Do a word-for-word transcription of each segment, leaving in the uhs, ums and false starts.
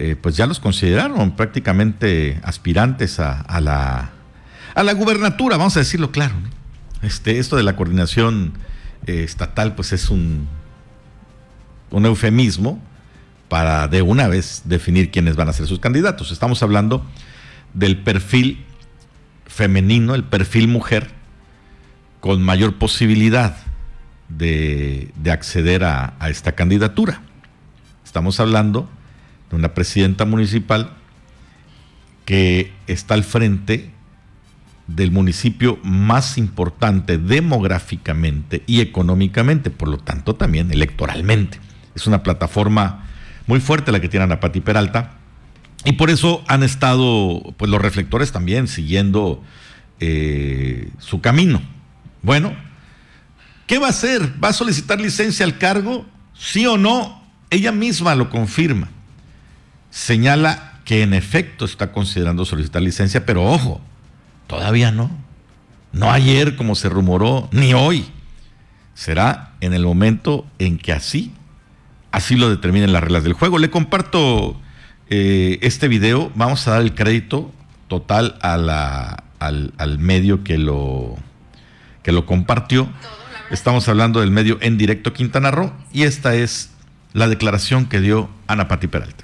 eh, pues ya los consideraron prácticamente aspirantes a, a la a la gubernatura, vamos a decirlo claro, ¿no? Este, esto de la coordinación eh, estatal, pues es un, un eufemismo para de una vez definir quiénes van a ser sus candidatos. Estamos hablando del perfil femenino, el perfil mujer, con mayor posibilidad de, de acceder a, a esta candidatura. Estamos hablando de una presidenta municipal que está al frente del municipio más importante demográficamente y económicamente, por lo tanto también electoralmente. Es una plataforma muy fuerte la que tiene Ana Pati Peralta, y por eso han estado pues los reflectores también siguiendo eh, su camino. Bueno, ¿qué va a hacer? ¿Va a solicitar licencia al cargo? ¿Sí o no? Ella misma lo confirma. Señala que en efecto está considerando solicitar licencia, pero ojo, todavía no. No ayer como se rumoró, ni hoy. Será en el momento en que así, así lo determinen las reglas del juego. Le comparto eh, este video. Vamos a dar el crédito total a la, al, al medio que lo, que lo compartió. Estamos hablando del medio En Directo Quintana Roo, y esta es la declaración que dio Ana Pati Peralta.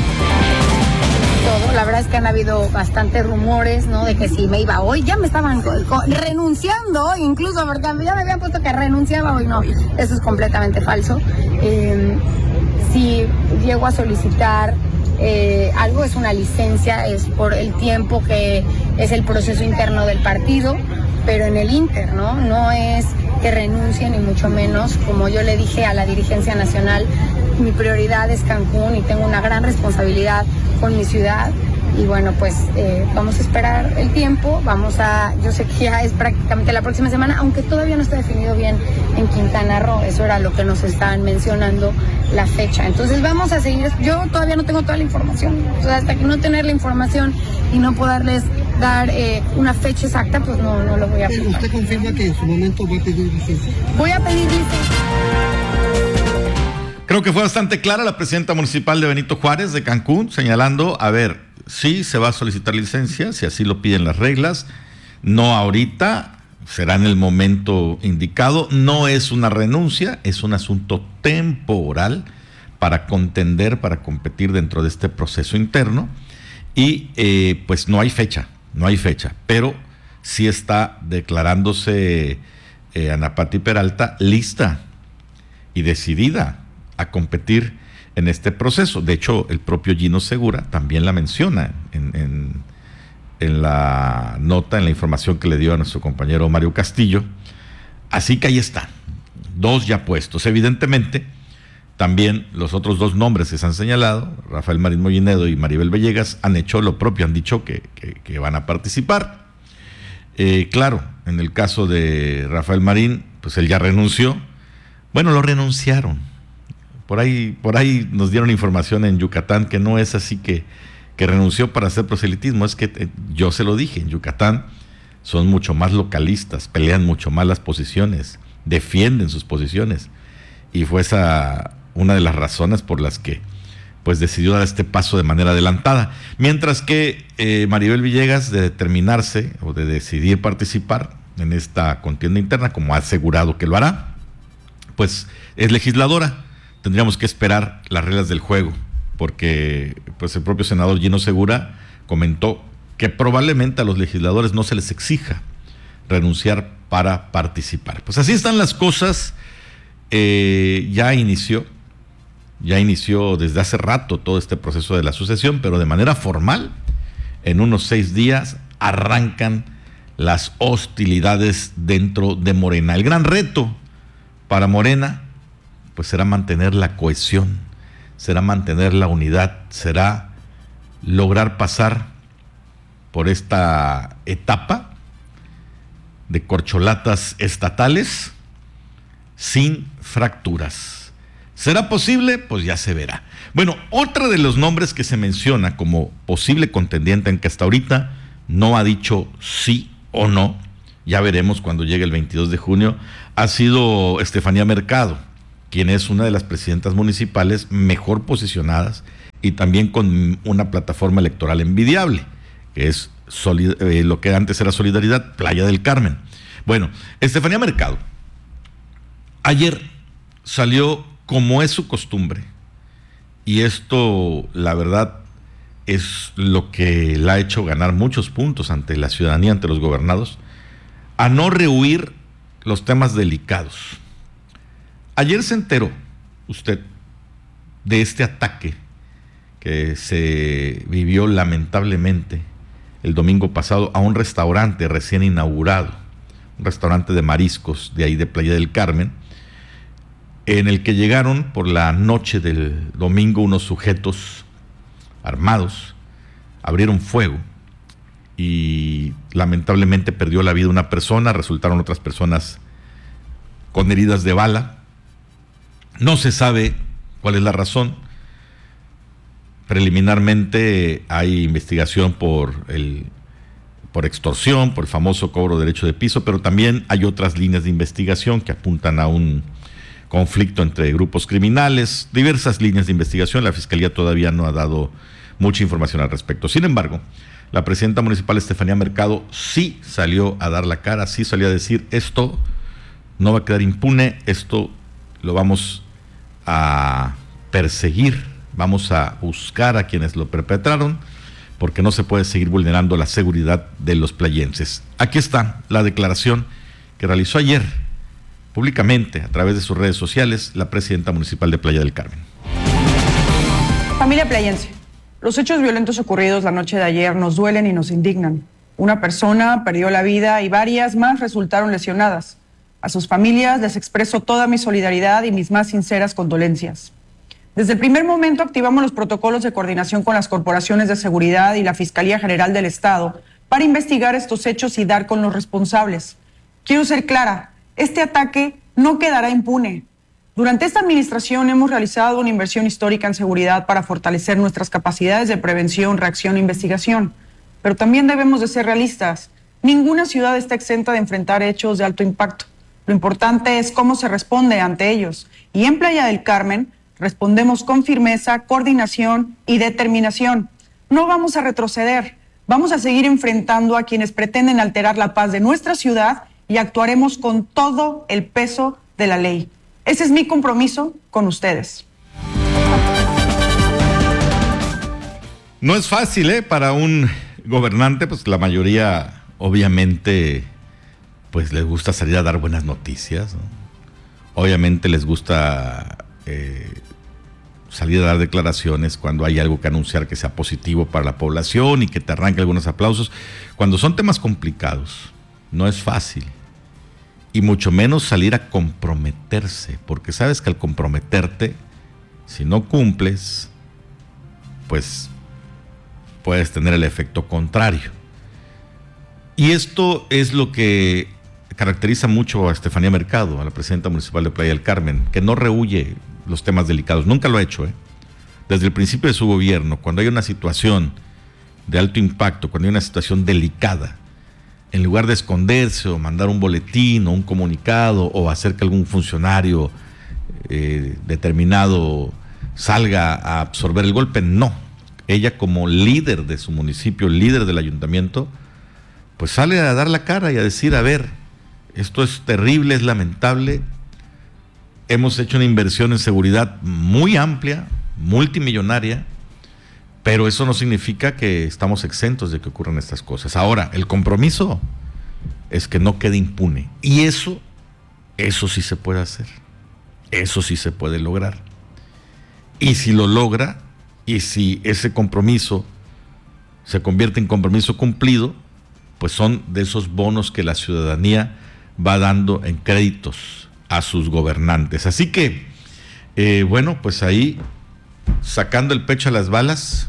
Todo, la verdad es que han habido bastantes rumores, ¿no? De que si me iba hoy, ya me estaban co- co- renunciando, incluso porque ya me habían puesto que renunciaba hoy. No, eso es completamente falso. Eh, si llego a solicitar eh, algo, es una licencia, es por el tiempo que es el proceso interno del partido, pero en el Inter, ¿no? No es que renuncie, ni mucho menos. Como yo le dije a la dirigencia nacional, mi prioridad es Cancún y tengo una gran responsabilidad con mi ciudad. Y bueno, pues eh, vamos a esperar el tiempo, vamos a, yo sé que ya es prácticamente la próxima semana, aunque todavía no está definido bien en Quintana Roo, eso era lo que nos estaban mencionando, la fecha. Entonces vamos a seguir, yo todavía no tengo toda la información, o sea, hasta que no tener la información y no poderles dar eh, una fecha exacta, pues no, no lo voy a hacer. ¿Usted confirma que en su momento va a pedir licencia? Voy a pedir licencia. Creo que fue bastante clara la presidenta municipal de Benito Juárez, de Cancún, señalando, a ver, sí se va a solicitar licencia, si así lo piden las reglas, no ahorita, será en el momento indicado, no es una renuncia, es un asunto temporal para contender, para competir dentro de este proceso interno, y eh, pues no hay fecha, no hay fecha, pero sí está declarándose eh, Ana Pati Peralta lista y decidida a competir en este proceso. De hecho, el propio Gino Segura también la menciona en, en, en la nota, en la información que le dio a nuestro compañero Mario Castillo. Así que ahí están, dos ya puestos. Evidentemente, también los otros dos nombres que se han señalado, Rafael Marín Mollinedo y Maribel Villegas, han hecho lo propio, han dicho que, que, que van a participar. Eh, claro, en el caso de Rafael Marín, pues él ya renunció. Bueno, lo renunciaron. Por ahí, por ahí nos dieron información en Yucatán que no es así que, que renunció para hacer proselitismo, es que eh, yo se lo dije, en Yucatán son mucho más localistas, pelean mucho más las posiciones, defienden sus posiciones, y fue esa una de las razones por las que pues decidió dar este paso de manera adelantada, mientras que eh, Maribel Villegas, de determinarse o de decidir participar en esta contienda interna, como ha asegurado que lo hará, pues es legisladora. Tendríamos que esperar las reglas del juego, porque pues el propio senador Gino Segura comentó que probablemente a los legisladores no se les exija renunciar para participar. Pues así están las cosas. Eh, ya inició, ya inició desde hace rato todo este proceso de la sucesión, pero de manera formal, en unos seis días arrancan las hostilidades dentro de Morena. El gran reto para Morena pues será mantener la cohesión, será mantener la unidad, será lograr pasar por esta etapa de corcholatas estatales sin fracturas. ¿Será posible? Pues ya se verá. Bueno, otro de los nombres que se menciona como posible contendiente, en que hasta ahorita no ha dicho sí o no, ya veremos cuando llegue el veintidós de junio, ha sido Estefanía Mercado, quien es una de las presidentas municipales mejor posicionadas y también con una plataforma electoral envidiable, que es solid- eh, lo que antes era Solidaridad, Playa del Carmen. Bueno, Estefanía Mercado, ayer salió como es su costumbre, y esto, la verdad, es lo que la ha hecho ganar muchos puntos ante la ciudadanía, ante los gobernados, a no rehuir los temas delicados. Ayer se enteró usted de este ataque que se vivió lamentablemente el domingo pasado a un restaurante recién inaugurado, un restaurante de mariscos de ahí de Playa del Carmen, en el que llegaron por la noche del domingo unos sujetos armados, abrieron fuego y lamentablemente perdió la vida una persona, resultaron otras personas con heridas de bala. No se sabe cuál es la razón. Preliminarmente hay investigación por el por extorsión, por el famoso cobro de derecho de piso, pero también hay otras líneas de investigación que apuntan a un conflicto entre grupos criminales, diversas líneas de investigación. La Fiscalía todavía no ha dado mucha información al respecto. Sin embargo, la presidenta municipal Estefanía Mercado sí salió a dar la cara, sí salió a decir: esto no va a quedar impune, esto lo vamos a perseguir, vamos a buscar a quienes lo perpetraron, porque no se puede seguir vulnerando la seguridad de los playenses. Aquí está la declaración que realizó ayer públicamente a través de sus redes sociales la presidenta municipal de Playa del Carmen. Familia playense, los hechos violentos ocurridos la noche de ayer nos duelen y nos indignan. Una persona perdió la vida y varias más resultaron lesionadas. A sus familias les expreso toda mi solidaridad y mis más sinceras condolencias. Desde el primer momento activamos los protocolos de coordinación con las corporaciones de seguridad y la Fiscalía General del Estado para investigar estos hechos y dar con los responsables. Quiero ser clara, este ataque no quedará impune. Durante esta administración hemos realizado una inversión histórica en seguridad para fortalecer nuestras capacidades de prevención, reacción e investigación. Pero también debemos de ser realistas. Ninguna ciudad está exenta de enfrentar hechos de alto impacto. Lo importante es cómo se responde ante ellos. Y en Playa del Carmen respondemos con firmeza, coordinación y determinación. No vamos a retroceder. Vamos a seguir enfrentando a quienes pretenden alterar la paz de nuestra ciudad y actuaremos con todo el peso de la ley. Ese es mi compromiso con ustedes. No es fácil, ¿eh? Para un gobernante, pues la mayoría, obviamente, pues les gusta salir a dar buenas noticias, ¿no? Obviamente les gusta eh, salir a dar declaraciones cuando hay algo que anunciar que sea positivo para la población y que te arranque algunos aplausos. Cuando son temas complicados, no es fácil. Y mucho menos salir a comprometerse, porque sabes que al comprometerte, si no cumples, pues puedes tener el efecto contrario. Y esto es lo que caracteriza mucho a Estefanía Mercado, a la presidenta municipal de Playa del Carmen, que no rehúye los temas delicados. Nunca lo ha hecho, ¿eh? Desde el principio de su gobierno, cuando hay una situación de alto impacto, cuando hay una situación delicada, en lugar de esconderse o mandar un boletín o un comunicado o hacer que algún funcionario eh, determinado salga a absorber el golpe, no. Ella, como líder de su municipio, líder del ayuntamiento, pues sale a dar la cara y a decir: a ver, esto es terrible, es lamentable, hemos hecho una inversión en seguridad muy amplia, multimillonaria, pero eso no significa que estamos exentos de que ocurran estas cosas. Ahora, el compromiso es que no quede impune. Y eso, eso sí se puede hacer. Eso sí se puede lograr. Y si lo logra, y si ese compromiso se convierte en compromiso cumplido, pues son de esos bonos que la ciudadanía va dando en créditos a sus gobernantes. Así que, eh, bueno, pues ahí, sacando el pecho a las balas,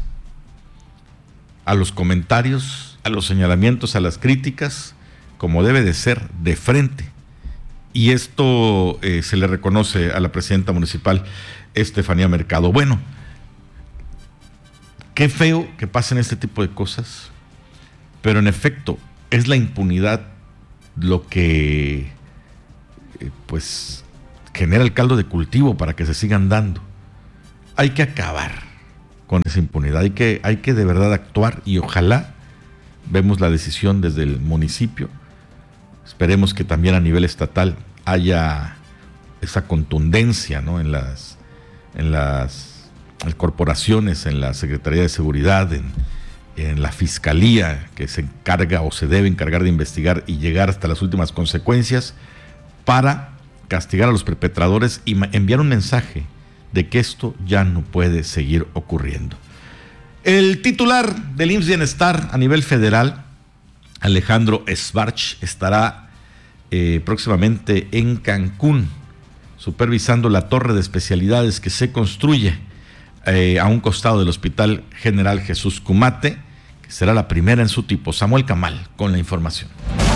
a los comentarios, a los señalamientos, a las críticas, como debe de ser, de frente. Y esto eh, se le reconoce a la presidenta municipal Estefanía Mercado. Bueno, qué feo que pasen este tipo de cosas, pero en efecto es la impunidad lo que eh, pues genera el caldo de cultivo para que se sigan dando. Hay que acabar, con esa impunidad. Hay que, hay que de verdad actuar y ojalá vemos la decisión desde el municipio. Esperemos que también a nivel estatal haya esa contundencia, ¿no? en las, en las, en las corporaciones, en la Secretaría de Seguridad, en, en la Fiscalía, que se encarga o se debe encargar de investigar y llegar hasta las últimas consecuencias para castigar a los perpetradores y enviar un mensaje de que esto ya no puede seguir ocurriendo. El titular del I M S S Bienestar a nivel federal, Alejandro Schwartz, estará eh, próximamente en Cancún, supervisando la torre de especialidades que se construye eh, a un costado del Hospital General Jesús Cumate, que será la primera en su tipo. Samuel Camal con la información.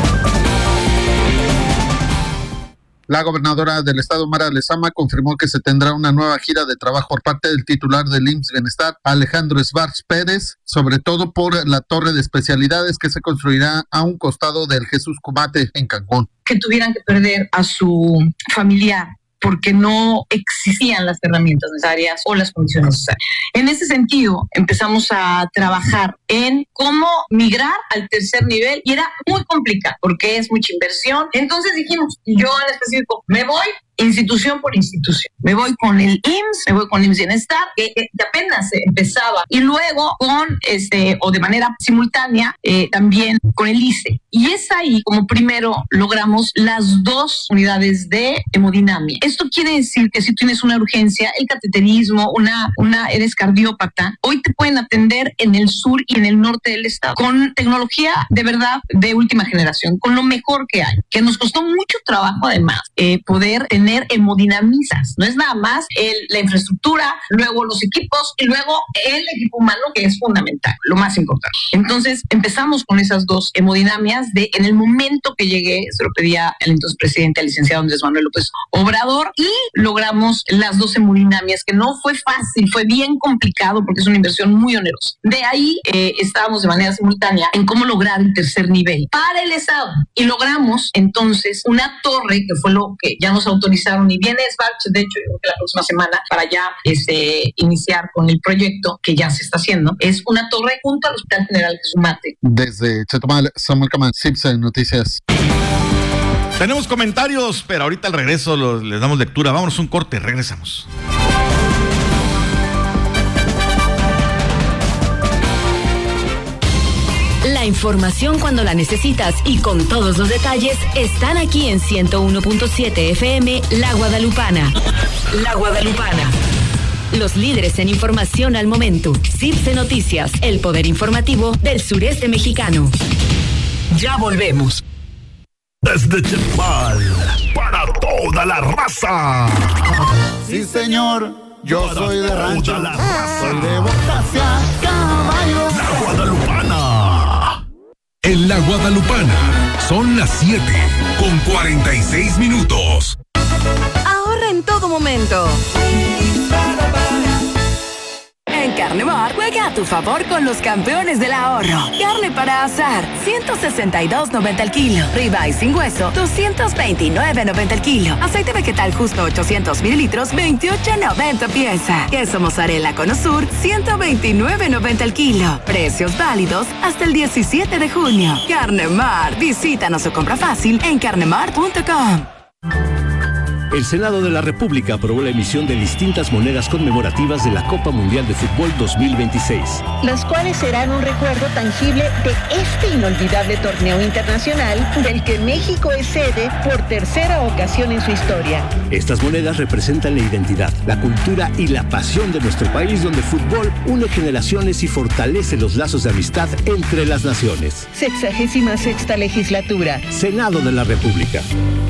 La gobernadora del estado, Mara Lezama, confirmó que se tendrá una nueva gira de trabajo por parte del titular del I M S S Bienestar, Alejandro Schwartz Pérez, sobre todo por la torre de especialidades que se construirá a un costado del Jesús Cumate en Cancún. Que tuvieran que perder a su familiar porque no existían las herramientas necesarias o las condiciones necesarias. En ese sentido, empezamos a trabajar en cómo migrar al tercer nivel y era muy complicado porque es mucha inversión. Entonces dijimos, yo en específico, me voy institución por institución. Me voy con el I M S S, me voy con el I M S S Bienestar, que, que apenas empezaba, y luego con, este, o de manera simultánea, eh, también con el I C E. Y es ahí como primero logramos las dos unidades de hemodinamia. Esto quiere decir que si tienes una urgencia, el cateterismo, una, una, eres cardiópata, hoy te pueden atender en el sur y en el norte del estado, con tecnología de verdad de última generación, con lo mejor que hay, que nos costó mucho trabajo además, eh, poder tener hemodinamistas. No es nada más el, la infraestructura, luego los equipos y luego el equipo humano, que es fundamental, lo más importante. Entonces empezamos con esas dos hemodinamias de en el momento que llegué, se lo pedía el entonces presidente, el licenciado Andrés Manuel López Obrador, y logramos las dos hemodinamias, que no fue fácil, fue bien complicado porque es una inversión muy onerosa. De ahí eh, estábamos de manera simultánea en cómo lograr el tercer nivel para el estado y logramos entonces una torre que fue lo que ya nos autorizó y viene Schwartz, de hecho, yo creo que la próxima semana para ya este, iniciar con el proyecto que ya se está haciendo, es una torre junto al Hospital General Jesús Cumate. Desde Chetumal, Samuel Camal, C I P S E Noticias. Tenemos comentarios, pero ahorita al regreso los, les damos lectura. Vámonos un corte, regresamos. La información cuando la necesitas y con todos los detalles están aquí en ciento uno punto siete F M La Guadalupana. La Guadalupana. Los líderes en información al momento. C I P S E Noticias, el poder informativo del sureste mexicano. Ya volvemos. Desde Chetumal, para toda la raza. Sí, señor, yo para soy de rancho. Toda la raza. Soy de Bocasia, caballo. La Guadalupana. En La Guadalupana son las siete con cuarenta y seis minutos. Ahorra en todo momento. En Carnemar, juega a tu favor con los campeones del ahorro. Carne para asar, ciento sesenta y dos noventa el kilo. Ribeye sin hueso, doscientos veintinueve noventa el kilo. Aceite vegetal justo ochocientos mililitros, veintiocho noventa pieza. Queso mozzarella Cono Sur, ciento veintinueve noventa el kilo. Precios válidos hasta el diecisiete de junio. Carnemar, visítanos o compra fácil en carnemar punto com. El Senado de la República aprobó la emisión de distintas monedas conmemorativas de la Copa Mundial de Fútbol dos mil veintiséis. Las cuales serán un recuerdo tangible de este inolvidable torneo internacional del que México es sede por tercera ocasión en su historia. Estas monedas representan la identidad, la cultura y la pasión de nuestro país, donde el fútbol une generaciones y fortalece los lazos de amistad entre las naciones. Sexagésima sexta legislatura. Senado de la República.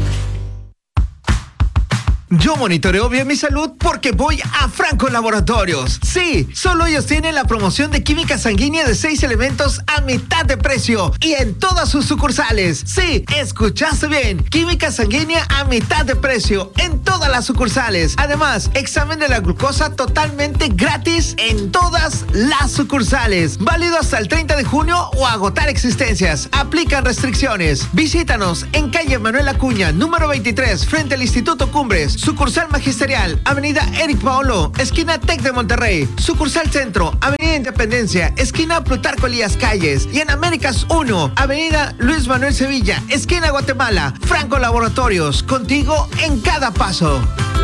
Yo monitoreo bien mi salud porque voy a Franco Laboratorios. Sí, solo ellos tienen la promoción de química sanguínea de seis elementos a mitad de precio y en todas sus sucursales. Sí, escuchaste bien. Química sanguínea a mitad de precio en todas las sucursales. Además, examen de la glucosa totalmente gratis en todas las sucursales. Válido hasta el treinta de junio o agotar existencias. Aplican restricciones. Visítanos en calle Manuel Acuña, número veintitrés, frente al Instituto Cumbres. Sucursal Magisterial, Avenida Eric Paolo, esquina Tec de Monterrey. Sucursal Centro, Avenida Independencia, esquina Plutarco Elías Calles. Y en Américas uno, Avenida Luis Manuel Sevilla, esquina Guatemala. Franco Laboratorios, contigo en cada paso.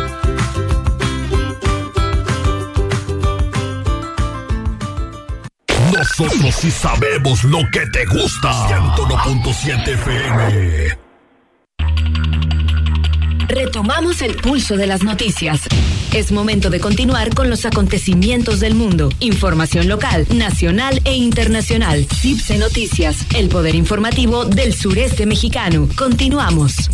Nosotros sí sabemos lo que te gusta. ciento uno punto siete F M. Retomamos el pulso de las noticias. Es momento de continuar con los acontecimientos del mundo. Información local, nacional e internacional. CIPSE Noticias, el poder informativo del sureste mexicano. Continuamos.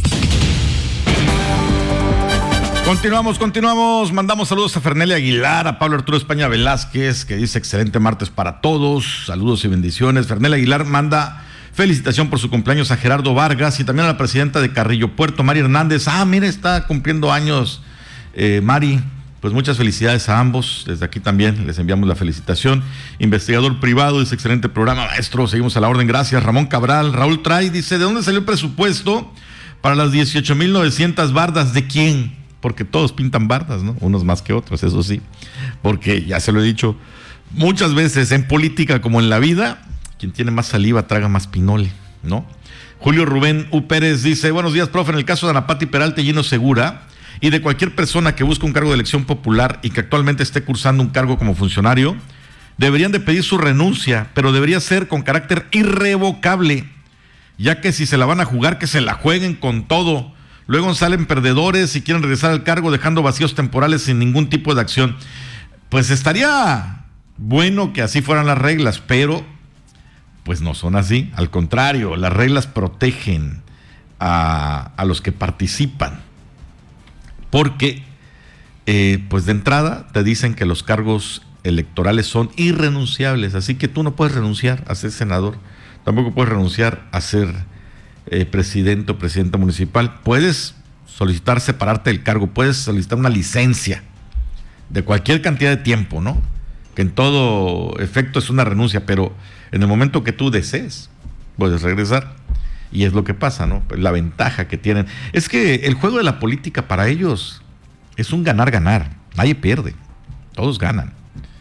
Continuamos, continuamos. Mandamos saludos a Fernelia Aguilar, a Pablo Arturo España Velázquez, que dice excelente martes para todos. Saludos y bendiciones. Fernelia Aguilar manda felicitación por su cumpleaños a Gerardo Vargas y también a la presidenta de Carrillo Puerto, Mari Hernández. Ah, mire, está cumpliendo años eh, Mari. Pues muchas felicidades a ambos. Desde aquí también les enviamos la felicitación. Investigador privado, es excelente programa, maestro. Seguimos a la orden. Gracias. Ramón Cabral. Raúl Tray dice, ¿de dónde salió el presupuesto para las dieciocho mil novecientas bardas? ¿De quién? Porque todos pintan bardas, ¿no? Unos más que otros, eso sí. Porque ya se lo he dicho muchas veces, en política como en la vida, quien tiene más saliva traga más pinole, ¿no? Julio Rubén U. Pérez dice, buenos días, profe, en el caso de Ana Pati Peralta y Gino Segura, y de cualquier persona que busque un cargo de elección popular y que actualmente esté cursando un cargo como funcionario, deberían de pedir su renuncia, pero debería ser con carácter irrevocable, ya que si se la van a jugar, que se la jueguen con todo. Luego salen perdedores y quieren regresar al cargo dejando vacíos temporales sin ningún tipo de acción. Pues estaría bueno que así fueran las reglas, pero pues no son así. Al contrario, las reglas protegen a, a los que participan. Porque, eh, pues de entrada te dicen que los cargos electorales son irrenunciables. Así que tú no puedes renunciar a ser senador. Tampoco puedes renunciar a ser Eh, presidente o presidenta municipal. Puedes solicitar separarte del cargo, puedes solicitar una licencia de cualquier cantidad de tiempo, ¿no? Que en todo efecto es una renuncia, pero en el momento que tú desees, puedes regresar. Y es lo que pasa, ¿no? La ventaja que tienen. Es que el juego de la política para ellos es un ganar-ganar. Nadie pierde, todos ganan.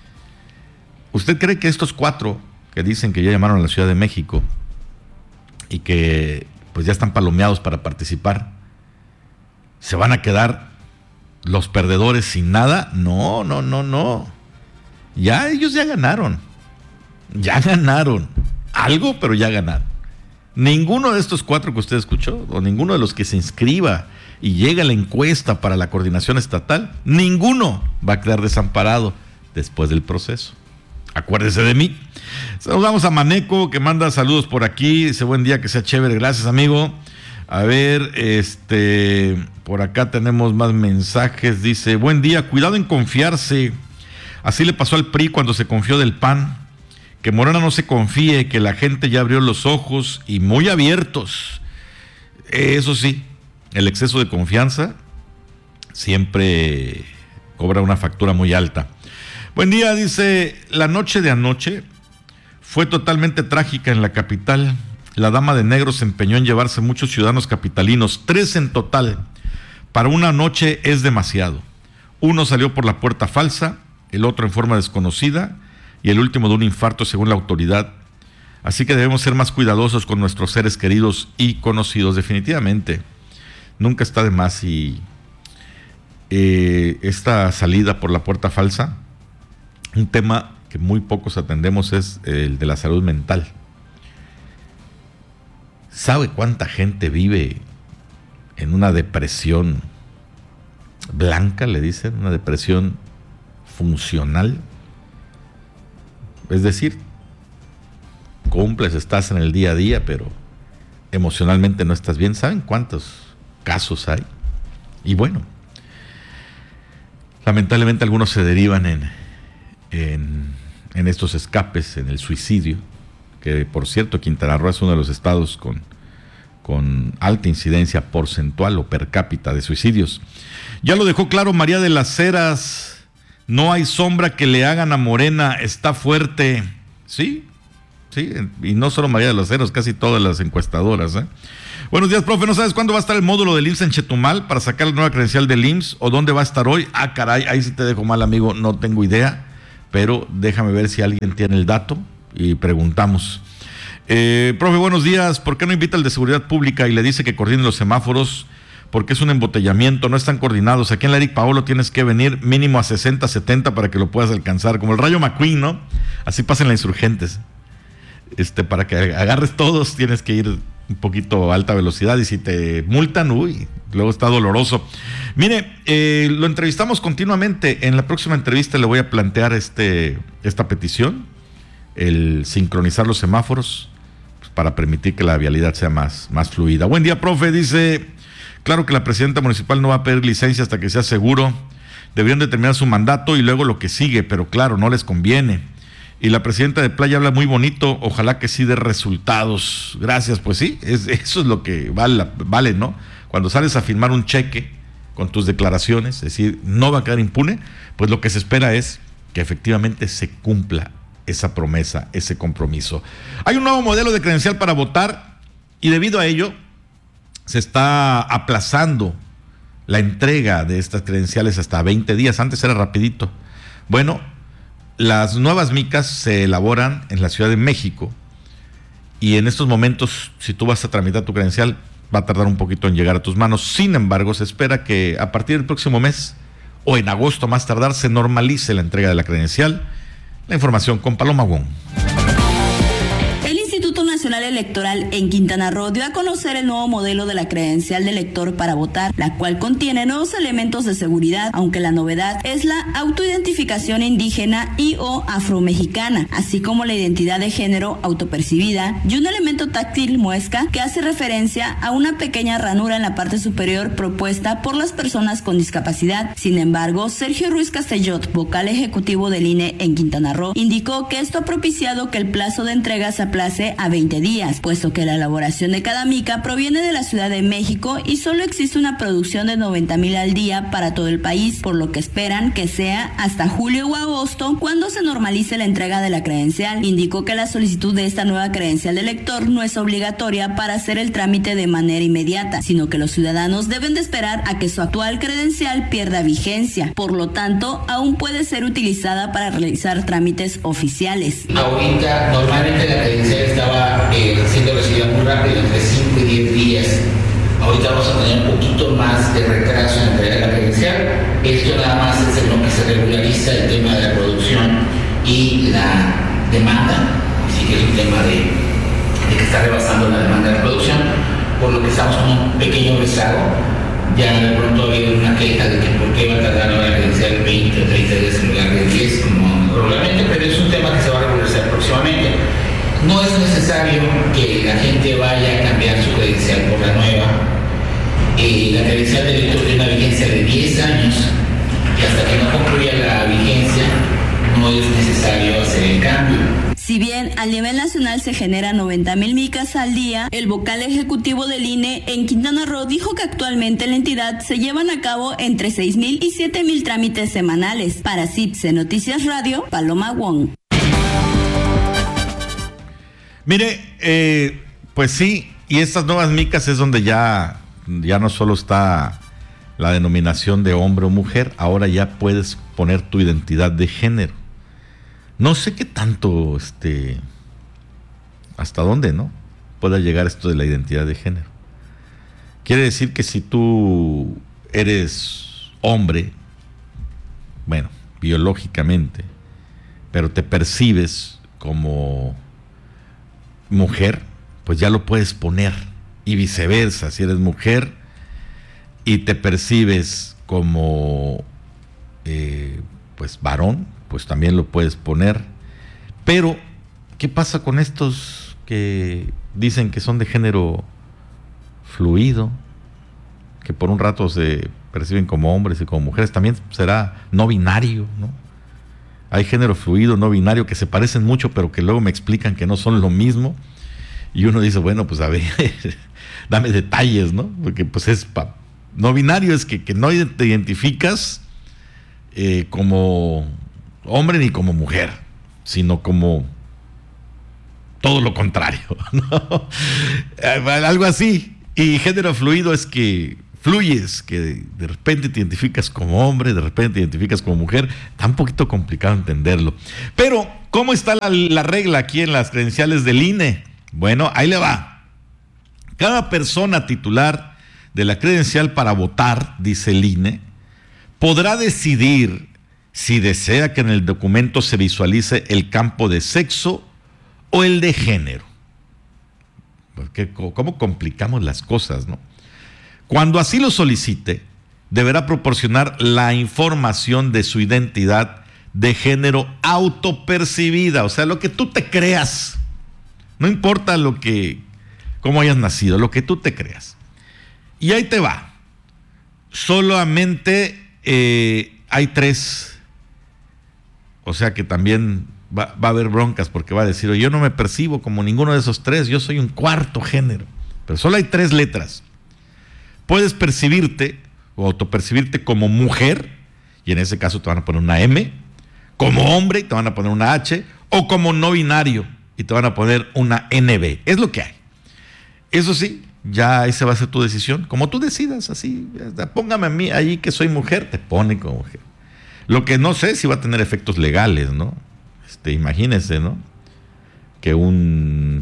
¿Usted cree que estos cuatro que dicen que ya llamaron a la Ciudad de México y que pues ya están palomeados para participar, se van a quedar los perdedores sin nada? No, no, no, no. Ya ellos ya ganaron. Ya ganaron. Algo, pero ya ganaron. Ninguno de estos cuatro que usted escuchó, o ninguno de los que se inscriba y llegue a la encuesta para la coordinación estatal, ninguno va a quedar desamparado después del proceso. Acuérdese de mí. Saludamos a Maneco, que manda saludos por aquí. Dice, buen día, que sea chévere. Gracias, amigo. A ver, este, por acá tenemos más mensajes. Dice, buen día, cuidado en confiarse. Así le pasó al P R I cuando se confió del P A N. Que Morena no se confíe, que la gente ya abrió los ojos y muy abiertos. Eso sí, el exceso de confianza siempre cobra una factura muy alta. Buen día, dice, la noche de anoche fue totalmente trágica en la capital. La dama de negro se empeñó en llevarse muchos ciudadanos capitalinos, tres en total. Para una noche es demasiado. Uno salió por la puerta falsa, el otro en forma desconocida y el último de un infarto según la autoridad. Así que debemos ser más cuidadosos con nuestros seres queridos y conocidos, definitivamente. Nunca está de más. Y eh, esta salida por la puerta falsa, un tema que muy pocos atendemos, es el de la salud mental. ¿Sabe cuánta gente vive en una depresión blanca, le dicen? Una depresión funcional. Es decir, cumples, estás en el día a día, pero emocionalmente no estás bien. ¿Saben cuántos casos hay? Y bueno, lamentablemente algunos se derivan en En, en estos escapes, en el suicidio, que por cierto Quintana Roo es uno de los estados con, con alta incidencia porcentual o per cápita de suicidios. Ya lo dejó claro María de las Heras, no hay sombra que le hagan a Morena, está fuerte. Sí, sí, y no solo María de las Heras, casi todas las encuestadoras, ¿eh? Buenos días, profe. ¿No sabes cuándo va a estar el módulo del I M S S en Chetumal para sacar la nueva credencial del I M S S o dónde va a estar hoy? Ah, caray, ahí sí te dejo mal, amigo, no tengo idea, pero déjame ver si alguien tiene el dato y preguntamos. Eh, profe, buenos días. ¿Por qué no invita al de seguridad pública y le dice que coordine los semáforos? Porque es un embotellamiento, no están coordinados. Aquí en la Eric Paolo tienes que venir mínimo a sesenta, setenta para que lo puedas alcanzar, como el Rayo McQueen, ¿no? Así pasan las Insurgentes. Este, para que agarres todos tienes que ir un poquito a alta velocidad y si te multan, uy, luego está doloroso. Mire, eh, lo entrevistamos continuamente. En la próxima entrevista le voy a plantear este, esta petición, el sincronizar los semáforos, pues, para permitir que la vialidad sea más, más fluida. Buen día, profe. Dice, claro que la presidenta municipal no va a pedir licencia hasta que sea seguro. Deberían determinar su mandato y luego lo que sigue, pero claro, no les conviene. Y la presidenta de Playa habla muy bonito, ojalá que sí dé resultados. Gracias, pues sí, es, eso es lo que vale, vale, ¿no? Cuando sales a firmar un cheque con tus declaraciones, es decir, no va a quedar impune, pues lo que se espera es que efectivamente se cumpla esa promesa, ese compromiso. Hay un nuevo modelo de credencial para votar y debido a ello se está aplazando la entrega de estas credenciales hasta veinte días, antes era rapidito. Bueno, las nuevas micas se elaboran en la Ciudad de México y en estos momentos, si tú vas a tramitar tu credencial, va a tardar un poquito en llegar a tus manos. Sin embargo, se espera que a partir del próximo mes o en agosto más tardar se normalice la entrega de la credencial. La información con Paloma Wong. El Instituto Nacional Electoral en Quintana Roo dio a conocer el nuevo modelo de la credencial de elector para votar, la cual contiene nuevos elementos de seguridad, aunque la novedad es la autoidentificación indígena y o afromexicana, así como la identidad de género autopercibida y un elemento táctil muesca que hace referencia a una pequeña ranura en la parte superior propuesta por las personas con discapacidad. Sin embargo, Sergio Ruiz Castellot, vocal ejecutivo del I N E en Quintana Roo, indicó que esto ha propiciado que el plazo de entrega se aplace a veinte días, puesto que la elaboración de cada mica proviene de la Ciudad de México y solo existe una producción de noventa mil al día para todo el país, por lo que esperan que sea hasta julio o agosto cuando se normalice la entrega de la credencial. Indicó que la solicitud de esta nueva credencial de elector no es obligatoria para hacer el trámite de manera inmediata, sino que los ciudadanos deben de esperar a que su actual credencial pierda vigencia. Por lo tanto, aún puede ser utilizada para realizar trámites oficiales. Ahorita, normalmente la credencial estaba eh, siendo recibida muy rápido, entre cinco y diez días. Ahorita vamos a tener un poquito más de retraso en entregar la credencial. Esto nada más es en lo que se regulariza el tema de la producción y la demanda. Así que es un tema de, de que está rebasando la demanda de la producción, por lo que estamos con un pequeño rezago. Ya de pronto ha habido una queja de que por qué va a tardar ahora la credencial veinte o treinta días en lugar de diez, como probablemente, pero es un tema que se va a regularizar próximamente. No es necesario que la gente vaya a cambiar su credencial por la nueva. Eh, la credencial de elector tiene una vigencia de diez años y hasta que no concluya la vigencia no es necesario hacer el cambio. Si bien a nivel nacional se generan noventa mil micas al día, el vocal ejecutivo del I N E en Quintana Roo dijo que actualmente en la entidad se llevan a cabo entre seis mil y siete mil trámites semanales. Para C I T C Noticias Radio, Paloma Wong. Mire, eh, pues sí, y estas nuevas micas es donde ya, ya no solo está la denominación de hombre o mujer, ahora ya puedes poner tu identidad de género. No sé qué tanto, este, hasta dónde, ¿no? Pueda llegar esto de la identidad de género. Quiere decir que si tú eres hombre, bueno, biológicamente, pero te percibes como mujer, pues ya lo puedes poner. Y viceversa, si eres mujer y te percibes como eh, pues varón, pues también lo puedes poner. Pero, ¿qué pasa con estos que dicen que son de género fluido, que por un rato se perciben como hombres y como mujeres? También será no binario, ¿no? Hay género fluido, no binario, que se parecen mucho, pero que luego me explican que no son lo mismo. Y uno dice, bueno, pues a ver, dame detalles, ¿no? Porque pues es pa, no binario, es que, que no te identificas eh, como hombre ni como mujer, sino como todo lo contrario, ¿no? Algo así. Y género fluido es que fluyes, que de, de repente te identificas como hombre, de repente te identificas como mujer. Está un poquito complicado entenderlo. Pero, ¿cómo está la, la regla aquí en las credenciales del I N E? Bueno, ahí le va. Cada persona titular de la credencial para votar, dice el I N E, podrá decidir si desea que en el documento se visualice el campo de sexo o el de género. Porque, ¿cómo complicamos las cosas, no? Cuando así lo solicite, deberá proporcionar la información de su identidad de género autopercibida, o sea, lo que tú te creas. No importa lo que, cómo hayas nacido, lo que tú te creas. Y ahí te va. Solamente eh, hay tres. O sea que también va, va a haber broncas porque va a decir, yo no me percibo como ninguno de esos tres, yo soy un cuarto género. Pero solo hay tres letras. Puedes percibirte o autopercibirte como mujer, y en ese caso te van a poner una M, como hombre y te van a poner una H, o como no binario y te van a poner una N B. Es lo que hay. Eso sí, ya esa va a ser tu decisión. Como tú decidas, así, póngame a mí ahí que soy mujer, te pone como mujer. Lo que no sé si va a tener efectos legales, ¿no? Este, imagínense, ¿no? Que un...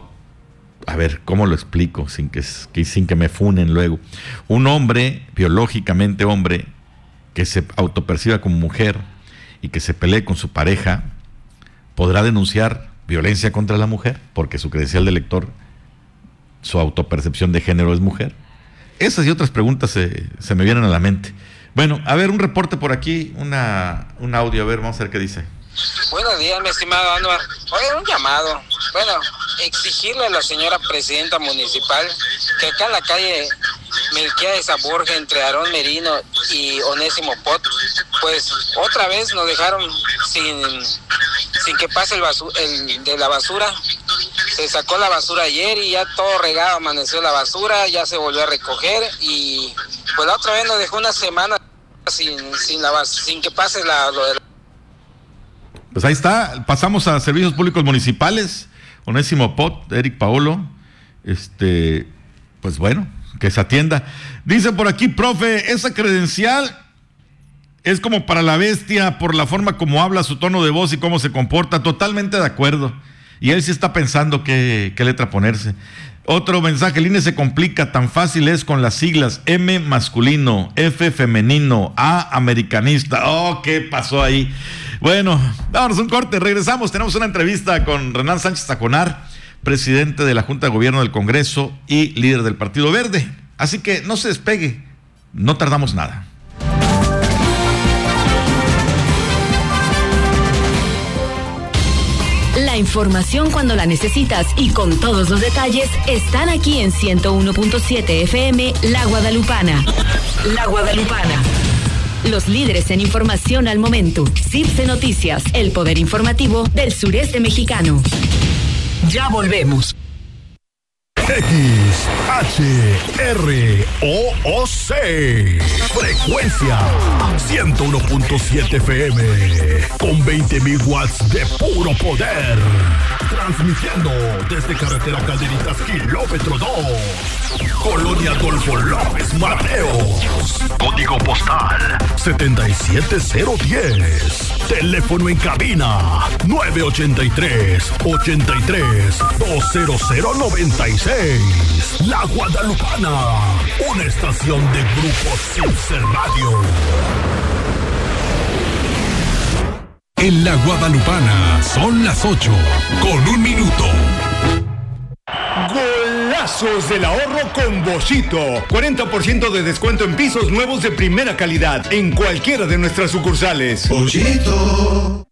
A ver, ¿cómo lo explico? Sin que, que, sin que me funen luego. Un hombre, biológicamente hombre, que se autoperciba como mujer y que se pelee con su pareja, podrá denunciar violencia contra la mujer porque su credencial de elector, su autopercepción de género es mujer. Esas y otras preguntas se, se me vienen a la mente. Bueno, a ver, un reporte por aquí, una, un audio, a ver, vamos a ver qué dice. Buenos días, mi estimado Anuar. Oye, un llamado. Bueno, exigirle a la señora presidenta municipal que acá en la calle Melquiades Borja, entre Aarón Merino y Onésimo Pot, pues otra vez nos dejaron sin, sin que pase el, basu, el de la basura. Se sacó la basura ayer y ya todo regado amaneció la basura, ya se volvió a recoger y pues la otra vez nos dejó una semana sin, sin, la, sin que pase la, lo de la... Pues ahí está, pasamos a servicios públicos municipales, Onésimo Pot, Eric Paolo, este, pues bueno, que se atienda. Dice por aquí, profe, esa credencial es como para la bestia por la forma como habla, su tono de voz y cómo se comporta, totalmente de acuerdo. Y él sí está pensando qué, qué letra ponerse. Otro mensaje, el I N E se complica, tan fácil es con las siglas M masculino, F femenino, A americanista. Oh, ¿qué pasó ahí? Bueno, vámonos un corte, regresamos, tenemos una entrevista con Renan Sánchez Taconar, presidente de la Junta de Gobierno del Congreso y líder del Partido Verde. Así que no se despegue, no tardamos nada. La información cuando la necesitas y con todos los detalles están aquí en ciento uno punto siete F M La Guadalupana. La Guadalupana. Los líderes en información al momento. Circe Noticias, el poder informativo del sureste mexicano. Ya volvemos. X H R O O C. Frecuencia ciento uno punto siete F M. Con veinte mil watts de puro poder. Transmitiendo desde carretera Calderitas, kilómetro dos. Colonia Adolfo López Mateos. Código postal setenta y siete cero diez. Teléfono en cabina nueve ochenta y tres, ochenta y tres, dos cero cero noventa y seis. La Guadalupana, una estación de Grupo Circe Radio. En La Guadalupana son las ocho con un minuto. Golazos del ahorro con Boschito. cuarenta por ciento de descuento en pisos nuevos de primera calidad en cualquiera de nuestras sucursales. Boschito.